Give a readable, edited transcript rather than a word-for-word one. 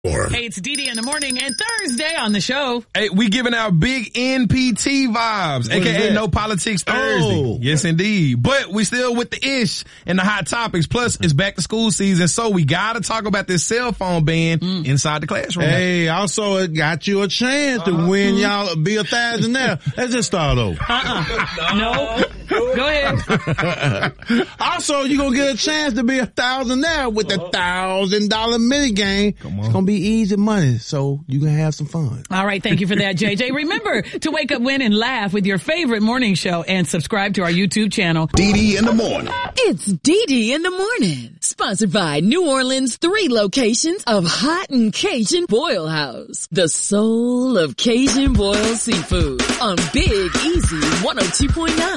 Hey, it's DD in the morning and Thursday on the show. Hey, we giving out big NPT vibes, aka No Politics Thursday. Oh. Yes, indeed. But we still with the ish and the hot topics. Plus, it's back to school season, so we gotta talk about this cell phone ban inside the classroom. Hey, also it got you a chance to win y'all be a thousandaire. Let's just start over. No. Go ahead. Also, you're gonna get a chance to be a thousandaire with the $1,000 mini game. It's gonna be easy money, so you can have some fun. All right. Thank you for that, JJ. Remember to wake up, win, and laugh with your favorite morning show and subscribe to our YouTube channel. DD in the morning. It's DD in the morning. Sponsored by New Orleans' 3 locations of Hot and Cajun Boil House. The soul of Cajun boiled seafood on Big Easy 102.9.